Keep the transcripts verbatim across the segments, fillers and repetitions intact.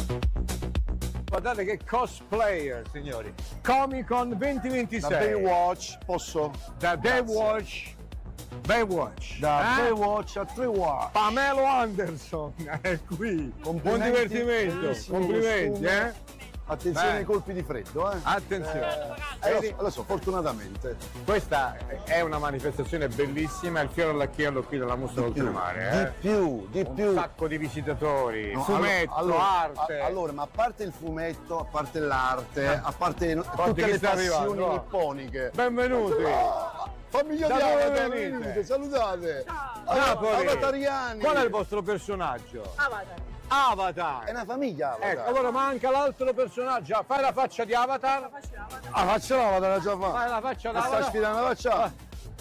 Guardate che cosplayer, signori. Comic Con duemilaventisei. Da Baywatch, posso? Da Baywatch. Baywatch. Da eh? Baywatch a tre Watch. Pamelo Anderson è qui. Buon Complimenti, divertimento. bellissimo Complimenti, costume. eh? Attenzione Beh. ai colpi di freddo, eh? Attenzione. Eh, lo, so, lo so, fortunatamente. Questa è una manifestazione bellissima, il fiore all'occhiello qui della Mostra d'Oltremare. Di Eh? più, di Un più. sacco di visitatori, No, fumetto, allora, arte. a- allora, ma a parte il fumetto, a parte l'arte, a parte no- Guardi tutte chi le sta arrivando, passioni va. nipponiche. Benvenuti. Ah, famiglia Da di dove Avatar, venite? venite, salutate. Allora, Napoli. Avatariani. Qual è il vostro personaggio? Avatar. Avatar. È una famiglia Avatar. Ecco, allora manca l'altro personaggio. Fai la faccia di Avatar. Ah, faccia l'Avatar, la già fa. Fai la faccia di Ma sta Avatar. sfidando la faccia.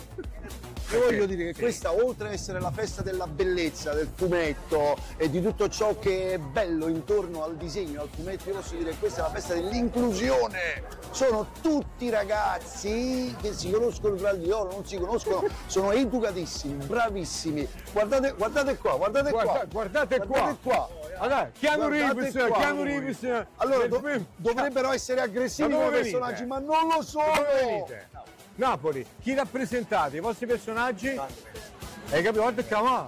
Io voglio dire che questa, oltre ad essere la festa della bellezza, del fumetto e di tutto ciò che è bello intorno al disegno, al fumetto, io posso dire che questa è la festa dell'inclusione. Sono tutti ragazzi che si conoscono tra di loro, non si conoscono, sono educatissimi, bravissimi. Guardate, guardate qua, guardate Guarda- qua. guardate qua. Guardate qua. Allora, Keanu Guardate Reeves, qua Keanu voi. Reeves. Allora del do- film- dovrebbero essere aggressivi Da dove come venite? personaggi, ma non lo sono. Da dove venite? Napoli. Chi rappresentate? I vostri personaggi? Hai capito? Guarda che ma.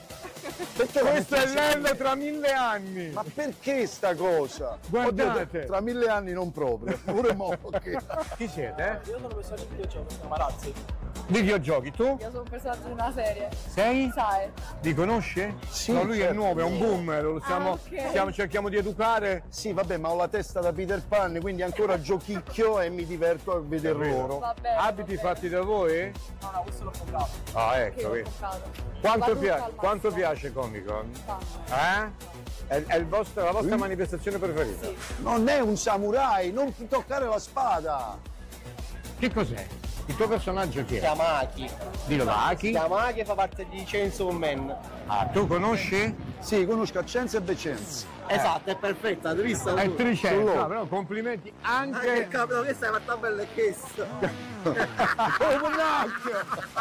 Perché Questo è non- l'ello tra mille anni. Ma perché sta cosa? Guardate. Oddio, tra mille anni non proprio, pure mo. che- Chi siete? Io sono personaggio di videogioco, sono Marazzi. Videogiochi, tu? Io sono un personaggio di una serie. Sei? Sai? Li conosci? Sì, No, lui è certo. nuovo, è un boomer, lo stiamo, Ah, ok. stiamo- cerchiamo di educare. Sì, vabbè, ma ho la testa da Peter Pan, quindi ancora giochicchio e mi diverto a vedere loro. Va bene. Abiti va bene. fatti da voi? No, no, questo l'ho comprato. Ah, Che ecco, l'ho vedi. comprato. Quanto, Vado pia- al quanto massimo. piace Comic Con? Tanto. Eh? È, è il vostro- la vostra manifestazione preferita? Sì. Non è un samurai, non ti toccare la spada. Che cos'è? Il tuo personaggio chi è? Yamaki. Dillo da Aki? Yamaki fa parte di Chainsaw Man. Ah, tu conosci? Sì, conosco Accenza e Becenza. Esatto, è perfetta, hai visto? È tu? Tricenza, Solo. però complimenti Ah, che anche... cavolo, questa è fatta bella e questa. Oh,